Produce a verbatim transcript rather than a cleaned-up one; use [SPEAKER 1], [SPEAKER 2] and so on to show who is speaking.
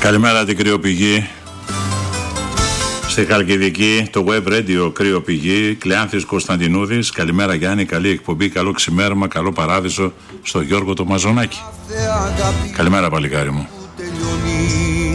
[SPEAKER 1] Καλημέρα την Κρυοπηγή. Στη Χαλκιδική, το web radio Κρυοπηγή, Κλεάνθης Κωνσταντινούδης. Καλημέρα Γιάννη, καλή εκπομπή, καλό ξημέρωμα, καλό παράδεισο στο Γιώργο το Μαζονάκη. Καλημέρα παλικάρι μου.